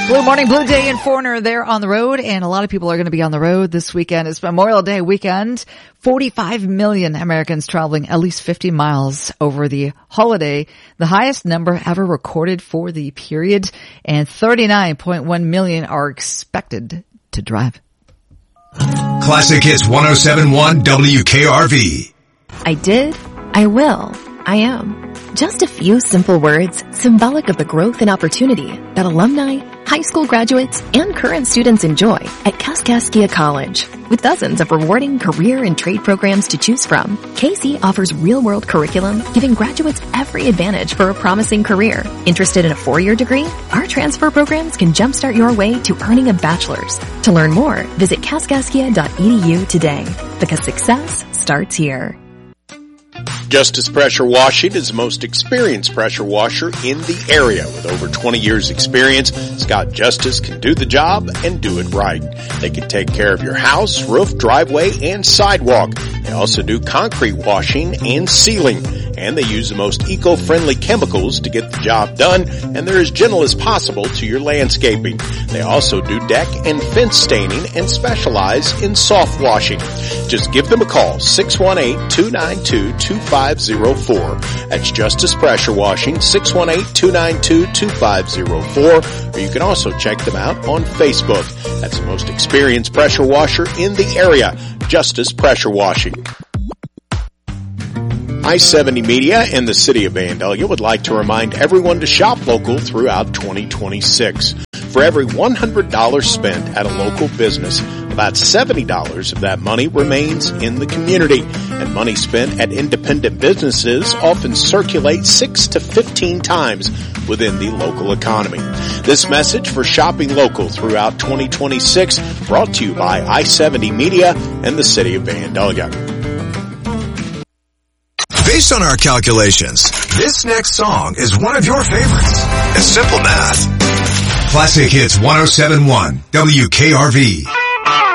Blue Morning, Blue Day and Foreigner there on the road, and a lot of people are going to be on the road this weekend. It's Memorial Day weekend. 45 million Americans traveling at least 50 miles over the holiday, the highest number ever recorded for the period, and 39.1 million are expected to drive. Classic Hits 107.1 WKRV. I did, I will, I am. Just a few simple words symbolic of the growth and opportunity that alumni, high school graduates, and current students enjoy at Kaskaskia College. With dozens of rewarding career and trade programs to choose from, KC offers real-world curriculum, giving graduates every advantage for a promising career. Interested in a 4-year degree? Our transfer programs can jumpstart your way to earning a bachelor's. To learn more, visit kaskaskia.edu today, because success starts here. Justice Pressure Washing is the most experienced pressure washer in the area. With over 20 years experience, Scott Justice can do the job and do it right. They can take care of your house, roof, driveway, and sidewalk. They also do concrete washing and sealing. And they use the most eco-friendly chemicals to get the job done, and they're as gentle as possible to your landscaping. They also do deck and fence staining and specialize in soft washing. Just give them a call, 618-292-2504. That's Justice Pressure Washing, 618-292-2504. Or you can also check them out on Facebook. That's the most experienced pressure washer in the area, Justice Pressure Washing. I-70 Media and the City of Vandalia would like to remind everyone to shop local throughout 2026. For every $100 spent at a local business, about $70 of that money remains in the community. And money spent at independent businesses often circulates 6 to 15 times within the local economy. This message for shopping local throughout 2026 brought to you by I-70 Media and the City of Vandalia. Based on our calculations, this next song is one of your favorites. It's simple math. Classic Hits 107.1 WKRV.